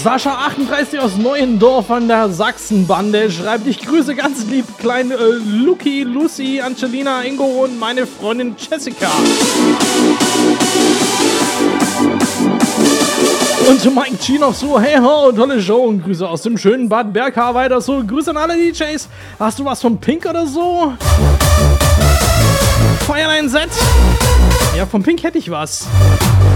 Sascha38 aus Neuendorf an der Sachsenbande schreibt, ich grüße ganz lieb klein Luki, Lucy, Angelina, Ingo und meine Freundin Jessica. Und zu Mike G noch so, hey ho, tolle Show und Grüße aus dem schönen Bad Berka weiter so. Grüße an alle DJs. Hast du was von Pink oder so? Feuer ein Set? Ja, von Pink hätte ich was.